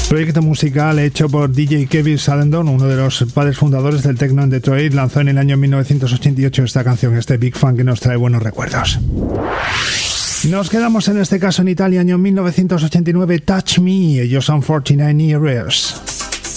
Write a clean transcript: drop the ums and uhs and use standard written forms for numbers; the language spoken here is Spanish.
Proyecto musical hecho por DJ Kevin Saddendon, uno de los padres fundadores del techno en Detroit. Lanzó en el año 1988 esta canción, este Big Fun, que nos trae buenos recuerdos. Nos quedamos en este caso en Italia, año 1989, Touch Me. Ellos son 49 Years.